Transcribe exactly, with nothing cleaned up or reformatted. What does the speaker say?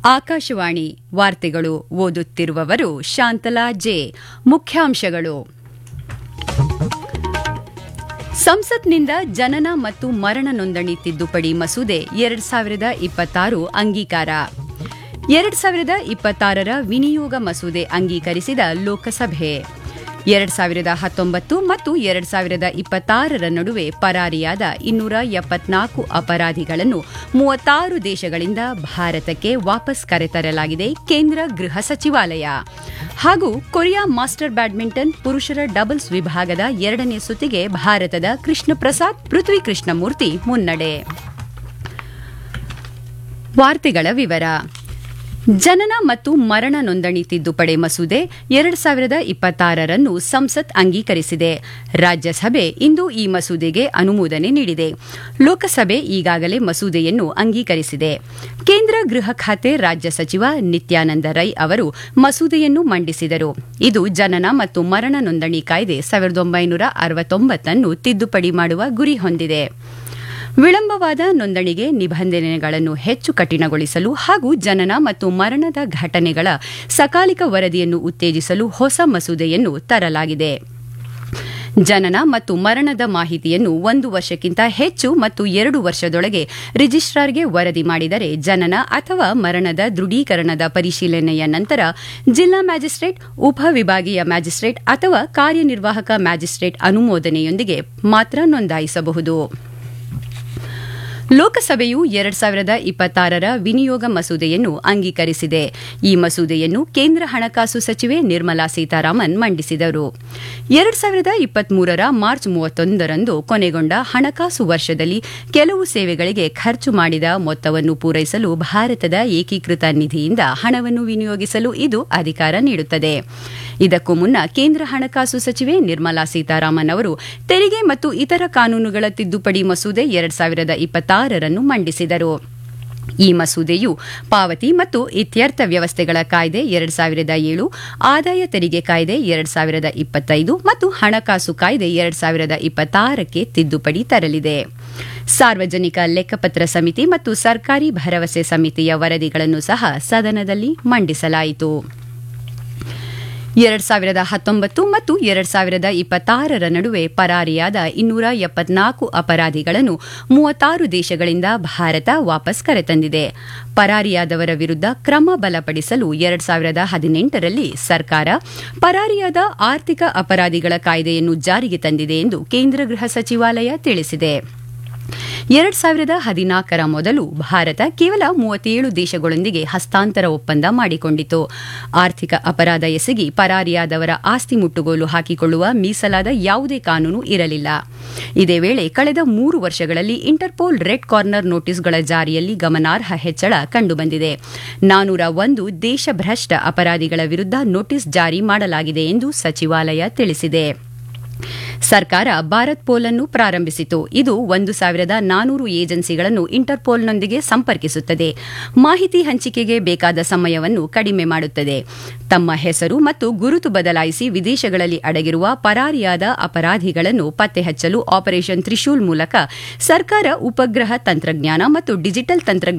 ಆಕಾಶವಾಣಿ ವಾರ್ತೆಗಳು ಓದುತ್ತಿರುವವರು ಶಾಂತಲಾ ಜೆ. ಮುಖ್ಯಾಂಶಗಳು. ಸಂಸತ್ನಿಂದ ಜನನ ಮತ್ತು ಮರಣ ನೋಂದಣಿ ತಿದ್ದುಪಡಿ ಮಸೂದೆ ಎರಡು ಸಾವಿರದ ಇಪ್ಪತ್ತಾರು ಅಂಗೀಕಾರ. ಎರಡು ಸಾವಿರದ ಇಪ್ಪತ್ತಾರರ ವಿನಿಯೋಗ ಮಸೂದೆ ಅಂಗೀಕರಿಸಿದ ಲೋಕಸಭೆ. ಎರಡು ಸಾವಿರದ ಹತ್ತೊಂಬತ್ತು ಮತ್ತು ಎರಡು ಸಾವಿರದ ಇಪ್ಪತ್ತಾರರ ನಡುವೆ ಪರಾರಿಯಾದ ಇನ್ನೂರ ಎಪ್ಪತ್ನಾಲ್ಕು ಅಪರಾಧಿಗಳನ್ನು ಮೂವತ್ತಾರು ದೇಶಗಳಿಂದ ಭಾರತಕ್ಕೆ ವಾಪಸ್ ಕರೆತರಲಾಗಿದೆ ಕೇಂದ್ರ ಗೃಹ ಸಚಿವಾಲಯ. ಹಾಗೂ ಕೊರಿಯಾ ಮಾಸ್ಟರ್ ಬ್ಯಾಡ್ಮಿಂಟನ್ ಪುರುಷರ ಡಬಲ್ಸ್ ವಿಭಾಗದ ಎರಡನೇ ಸುತ್ತಿಗೆ ಭಾರತದ ಕೃಷ್ಣ ಪ್ರಸಾದ್ ಪೃಥ್ವಿ ಕೃಷ್ಣಮೂರ್ತಿ ಮುನ್ನಡೆ. ವಾರ್ತೆಗಳ ವಿವರ. ಜನನ ಮತ್ತು ಮರಣ ನೋಂದಣಿ ತಿದ್ದುಪಡಿ ಮಸೂದೆ ಎರಡು ಸಾವಿರದ ಇಪ್ಪತ್ತಾರರನ್ನು ಸಂಸತ್ ಅಂಗೀಕರಿಸಿದೆ. ರಾಜ್ಯಸಭೆ ಇಂದು ಈ ಮಸೂದೆಗೆ ಅನುಮೋದನೆ ನೀಡಿದೆ. ಲೋಕಸಭೆ ಈಗಾಗಲೇ ಮಸೂದೆಯನ್ನು ಅಂಗೀಕರಿಸಿದೆ. ಕೇಂದ್ರ ಗೃಹ ಖಾತೆ ರಾಜ್ಯ ಸಚಿವ ನಿತ್ಯಾನಂದ ರೈ ಅವರು ಮಸೂದೆಯನ್ನು ಮಂಡಿಸಿದರು. ಇದು ಜನನ ಮತ್ತು ಮರಣ ನೋಂದಣಿ ಕಾಯ್ದೆ ಸಾವಿರದ ಒಂಬೈನೂರ ಅರವತ್ತೊಂಬತ್ತನ್ನು ತಿದ್ದುಪಡಿ ಮಾಡುವ ಗುರಿ ಹೊಂದಿದೆ. ವಿಳಂಬವಾದ ನೋಂದಣಿಗೆ ನಿಬಂಧನೆಗಳನ್ನು ಹೆಚ್ಚು ಕಠಿಣಗೊಳಿಸಲು ಹಾಗೂ ಜನನ ಮತ್ತು ಮರಣದ ಘಟನೆಗಳ ಸಕಾಲಿಕ ವರದಿಯನ್ನು ಉತ್ತೇಜಿಸಲು ಹೊಸ ಮಸೂದೆಯನ್ನು ತರಲಾಗಿದೆ. ಜನನ ಮತ್ತು ಮರಣದ ಮಾಹಿತಿಯನ್ನು ಒಂದು ವರ್ಷಕ್ಕಿಂತ ಹೆಚ್ಚು ಮತ್ತು ಎರಡು ವರ್ಷದೊಳಗೆ ರಿಜಿಸ್ಟ್ರಾರ್ಗೆ ವರದಿ ಮಾಡಿದರೆ ಜನನ ಅಥವಾ ಮರಣದ ದೃಢೀಕರಣದ ಪರಿಶೀಲನೆಯ ನಂತರ ಜಿಲ್ಲಾ ಮ್ಯಾಜಿಸ್ಟ್ರೇಟ್, ಉಪವಿಭಾಗೀಯ ಮ್ಯಾಜಿಸ್ಟ್ರೇಟ್ ಅಥವಾ ಕಾರ್ಯನಿರ್ವಾಹಕ ಮ್ಯಾಜಿಸ್ಟ್ರೇಟ್ ಅನುಮೋದನೆಯೊಂದಿಗೆ ಮಾತ್ರ ನೋಂದಾಯಿಸಬಹುದು. ಲೋಕಸಭೆಯು ಎರಡು ಸಾವಿರದ ಇಪ್ಪತ್ತಾರರ ವಿನಿಯೋಗ ಮಸೂದೆಯನ್ನು ಅಂಗೀಕರಿಸಿದೆ. ಈ ಮಸೂದೆಯನ್ನು ಕೇಂದ್ರ ಹಣಕಾಸು ಸಚಿವೆ ನಿರ್ಮಲಾ ಸೀತಾರಾಮನ್ ಮಂಡಿಸಿದರು. ಎರಡು ಸಾವಿರದ ಇಪ್ಪತ್ಮೂರರ ಮಾರ್ಚ್ ಮೂವತ್ತೊಂದರಂದು ಕೊನೆಗೊಂಡ ಹಣಕಾಸು ವರ್ಷದಲ್ಲಿ ಕೆಲವು ಸೇವೆಗಳಿಗೆ ಖರ್ಚು ಮಾಡಿದ ಮೊತ್ತವನ್ನು ಪೂರೈಸಲು ಭಾರತದ ಏಕೀಕೃತ ನಿಧಿಯಿಂದ ಹಣವನ್ನು ವಿನಿಯೋಗಿಸಲು ಇದು ಅಧಿಕಾರ ನೀಡುತ್ತದೆ. ಇದಕ್ಕೂ ಮುನ್ನ ಕೇಂದ್ರ ಹಣಕಾಸು ಸಚಿವೆ ನಿರ್ಮಲಾ ಸೀತಾರಾಮನ್ ಅವರು ತೆರಿಗೆ ಮತ್ತು ಇತರ ಕಾನೂನುಗಳ ತಿದ್ದುಪಡಿ ಮಸೂದೆ ಎರಡು ಸಾವಿರದ ಇಪ್ಪತ್ತಾರರನ್ನು ಮಂಡಿಸಿದರು. ಈ ಮಸೂದೆಯು ಪಾವತಿ ಮತ್ತು ಇತ್ಯರ್ಥ ವ್ಯವಸ್ಥೆಗಳ ಕಾಯ್ದೆ ಎರಡು ಸಾವಿರದ ಏಳು, ಆದಾಯ ತೆರಿಗೆ ಕಾಯ್ದೆ ಎರಡು ಸಾವಿರದ ಇಪ್ಪತ್ತೈದು ಮತ್ತು ಹಣಕಾಸು ಕಾಯ್ದೆ ಎರಡು ಸಾವಿರದ ಇಪ್ಪತ್ತಾರಕ್ಕೆ ತಿದ್ದುಪಡಿ ತರಲಿದೆ. ಸಾರ್ವಜನಿಕ ಲೆಕ್ಕಪತ್ರ ಸಮಿತಿ ಮತ್ತು ಸರ್ಕಾರಿ ಭರವಸೆ ಸಮಿತಿಯ ವರದಿಗಳನ್ನು ಸಹ ಸದನದಲ್ಲಿ ಮಂಡಿಸಲಾಯಿತು. ಎರಡು ಸಾವಿರದ ಹತ್ತೊಂಬತ್ತು ಮತ್ತು ಎರಡು ಸಾವಿರದ ಇಪ್ಪತ್ತಾರರ ನಡುವೆ ಪರಾರಿಯಾದ ಇನ್ನೂರ ಎಪ್ಪತ್ನಾಲ್ಕು ಅಪರಾಧಿಗಳನ್ನು ಮೂವತ್ತಾರು ದೇಶಗಳಿಂದ ಭಾರತ ವಾಪಸ್ ಕರೆತಂದಿದೆ. ಪರಾರಿಯಾದವರ ವಿರುದ್ಧ ಕ್ರಮ ಬಲಪಡಿಸಲು ಎರಡು ಸಾವಿರದ ಹದಿನೆಂಟರಲ್ಲಿ ಸರ್ಕಾರ ಪರಾರಿಯಾದ ಆರ್ಥಿಕ ಅಪರಾಧಿಗಳ ಕಾಯ್ದೆಯನ್ನು ಜಾರಿಗೆ ತಂದಿದೆ ಎಂದು ಕೇಂದ್ರ ಗೃಹ ಸಚಿವಾಲಯ ತಿಳಿಸಿದೆ. ಎರಡು ಸಾವಿರದ ಹದಿನಾಲ್ಕರ ಮೊದಲು ಭಾರತ ಕೇವಲ ಮೂವತ್ತೇಳು ದೇಶಗಳೊಂದಿಗೆ ಹಸ್ತಾಂತರ ಒಪ್ಪಂದ ಮಾಡಿಕೊಂಡಿತು. ಆರ್ಥಿಕ ಅಪರಾಧ ಎಸಗಿ ಪರಾರಿಯಾದವರ ಆಸ್ತಿ ಮುಟ್ಟುಗೋಲು ಹಾಕಿಕೊಳ್ಳುವ ಮೀಸಲಾದ ಯಾವುದೇ ಕಾನೂನು ಇರಲಿಲ್ಲ. ಇದೇ ವೇಳೆ ಕಳೆದ ಮೂರು ವರ್ಷಗಳಲ್ಲಿ ಇಂಟರ್ಪೋಲ್ ರೆಡ್ ಕಾರ್ನರ್ ನೋಟಿಸ್ಗಳ ಜಾರಿಯಲ್ಲಿ ಗಮನಾರ್ಹ ಹೆಚ್ಚಳ ಕಂಡುಬಂದಿದೆ. ನಾನೂರ ಒಂದು ದೇಶಭ್ರಷ್ಟ ಅಪರಾಧಿಗಳ ವಿರುದ್ಧ ನೋಟಿಸ್ ಜಾರಿ ಮಾಡಲಾಗಿದೆ ಎಂದು ಸಚಿವಾಲಯ ತಿಳಿಸಿದೆ. ಸರ್ಕಾರ ಭಾರತ್ ಪೋಲ್ ಅನ್ನು ಪ್ರಾರಂಭಿಸಿತು. ಇದು ಒಂದು ಸಾವಿರದ ನಾನೂರು ಏಜೆನ್ಸಿಗಳನ್ನು ಇಂಟರ್ಪೋಲ್ನೊಂದಿಗೆ ಸಂಪರ್ಕಿಸುತ್ತದೆ. ಮಾಹಿತಿ ಹಂಚಿಕೆಗೆ ಬೇಕಾದ ಸಮಯವನ್ನು ಕಡಿಮೆ ಮಾಡುತ್ತದೆ. ತಮ್ಮ ಹೆಸರು ಮತ್ತು ಗುರುತು ಬದಲಾಯಿಸಿ ವಿದೇಶಗಳಲ್ಲಿ ಅಡಗಿರುವ ಪರಾರಿಯಾದ ಅಪರಾಧಿಗಳನ್ನು ಪತ್ತೆ ಹಚ್ಚಲು ಆಪರೇಷನ್ ತ್ರಿಶೂಲ್ ಮೂಲಕ ಸರ್ಕಾರ ಉಪಗ್ರಹ ತಂತ್ರಜ್ಞಾನ ಮತ್ತು ಡಿಜಿಟಲ್ ತಂತ್ರಜ್ಞಾನ